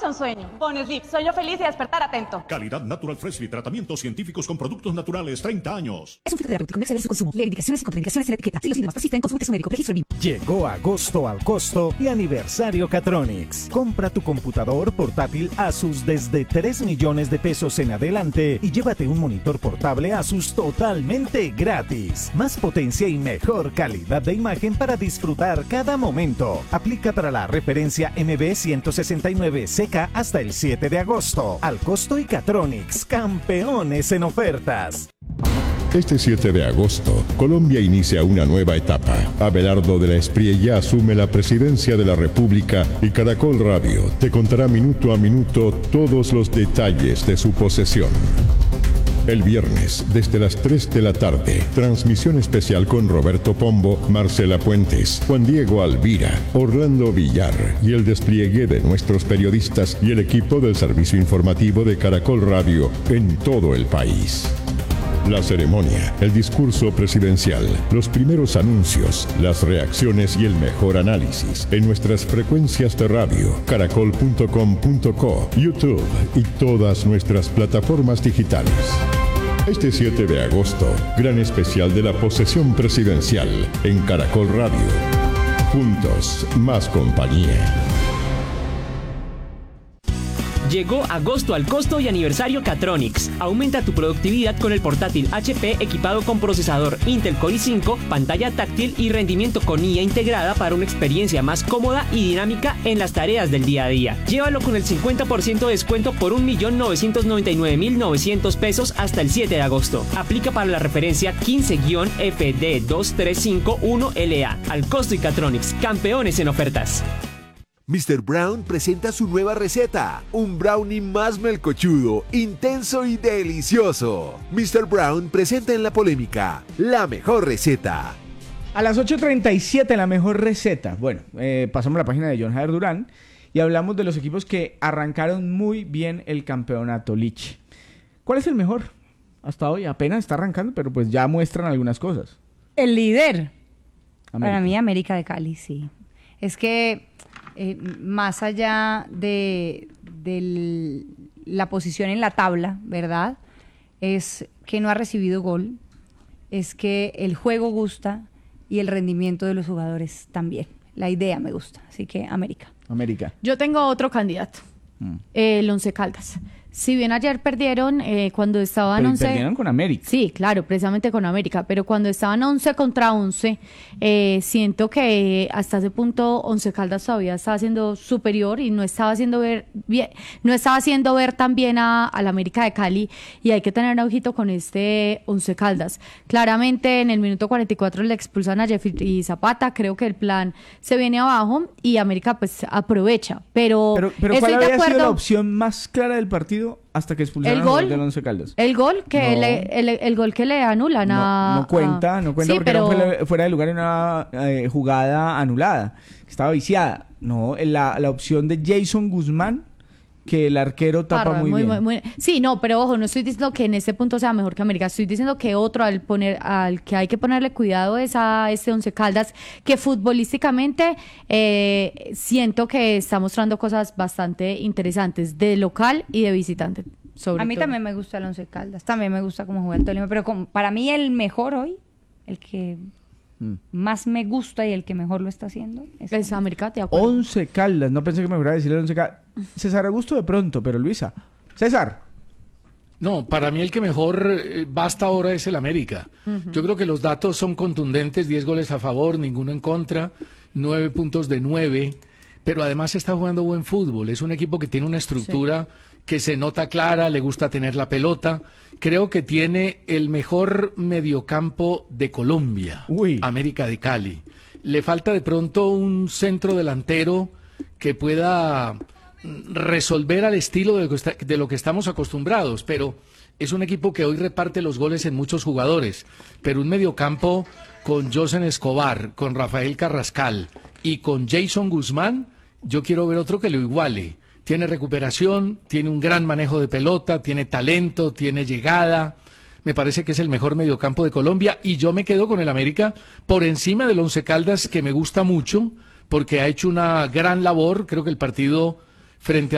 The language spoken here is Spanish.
con sueño. Boneslip, sueño feliz y despertar atento. Calidad Natural Freshly, tratamientos científicos con productos naturales, 30 años. Es un fitoterapéutico, no exceder su consumo. Lee indicaciones y contraindicaciones en la etiqueta. Si los síntomas persisten, consulte a su médico. Registro BIM. Llegó agosto al costo y aniversario Catronics. Compra tu computador portátil Asus desde 3 millones de pesos en adelante y llévate un monitor portable Asus totalmente gratis. Más potencia y mejor calidad de imagen para disfrutar cada momento. Aplica para la referencia MB169CK hasta el 7 de agosto. Al costo y Catronics, campeones en ofertas. Este 7 de agosto, Colombia inicia una nueva etapa. Abelardo de la Espriella asume la presidencia de la República y Caracol Radio te contará minuto a minuto todos los detalles de su posesión. El viernes, desde las 3 de la tarde, transmisión especial con Roberto Pombo, Marcela Puentes, Juan Diego Alvira, Orlando Villar y el despliegue de nuestros periodistas y el equipo del servicio informativo de Caracol Radio en todo el país. La ceremonia, el discurso presidencial, los primeros anuncios, las reacciones y el mejor análisis en nuestras frecuencias de radio, caracol.com.co, YouTube y todas nuestras plataformas digitales. Este 7 de agosto, gran especial de la posesión presidencial en Caracol Radio. Juntos, más compañía. Llegó agosto al costo y aniversario Catronics. Aumenta tu productividad con el portátil HP equipado con procesador Intel Core i5, pantalla táctil y rendimiento con IA integrada para una experiencia más cómoda y dinámica en las tareas del día a día. Llévalo con el 50% de descuento por 1.999.900 pesos hasta el 7 de agosto. Aplica para la referencia 15-FD2351LA. Al costo y Catronics, campeones en ofertas. Mr. Brown presenta su nueva receta, un brownie más melcochudo, intenso y delicioso. Mr. Brown presenta en La Polémica la mejor receta. A las 8:37 la mejor receta. Bueno, pasamos a la página de John Javier Durán y hablamos de los equipos que arrancaron muy bien el campeonato Lich. ¿Cuál es el mejor? Hasta hoy apenas está arrancando, pero pues ya muestran algunas cosas. El líder. América. Para mí, América de Cali, sí. Es que más allá de la posición en la tabla, ¿verdad? Es que no ha recibido gol, es que el juego gusta y el rendimiento de los jugadores también. La idea me gusta, así que América. Yo tengo otro candidato, el Once Caldas. Si bien ayer perdieron cuando estaban 11... Perdieron con América. Sí, claro, precisamente con América. Pero cuando estaban 11 contra 11, siento que hasta ese punto Once Caldas todavía estaba siendo superior y no estaba haciendo ver bien, no estaba haciendo ver tan bien a la América de Cali. Y hay que tener ojito con este Once Caldas. Claramente en el minuto 44 le expulsan a Jeffrey Zapata. Creo que el plan se viene abajo y América pues aprovecha. Pero ¿cuál había sido la opción más clara del partido hasta que expulsaron del Once Caldas? El gol que el gol que le anulan no cuenta sí, porque pero... era fuera de lugar en una jugada anulada, estaba viciada. No, la opción de Jason Guzmán, que el arquero tapa muy bien. Sí, no, pero ojo, no estoy diciendo que en este punto sea mejor que América, estoy diciendo que otro al que hay que ponerle cuidado es a este Once Caldas, que futbolísticamente siento que está mostrando cosas bastante interesantes de local y de visitante. A mí también me gusta el Once Caldas, también me gusta cómo juega el Tolima, pero para mí el mejor hoy, el que más me gusta y el que mejor lo está haciendo es América, ¿te acuerdas? Once Caldas, no pensé que me fuera a decir el Once Caldas. César Augusto de pronto, pero Luisa. César. No, para mí el que mejor va hasta ahora es el América. Yo creo que los datos son contundentes, 10 goles a favor, ninguno en contra, 9 puntos de 9, pero además está jugando buen fútbol. Es un equipo que tiene una estructura que se nota clara, le gusta tener la pelota. Creo que tiene el mejor mediocampo de Colombia, América de Cali. Le falta de pronto un centro delantero que pueda resolver al estilo de lo que estamos acostumbrados, pero es un equipo que hoy reparte los goles en muchos jugadores, pero un mediocampo con Josen Escobar, con Rafael Carrascal y con Jason Guzmán, yo quiero ver otro que lo iguale. Tiene recuperación, tiene un gran manejo de pelota, tiene talento, tiene llegada. Me parece que es el mejor mediocampo de Colombia y yo me quedo con el América por encima del Once Caldas, que me gusta mucho porque ha hecho una gran labor. Creo que el partido frente a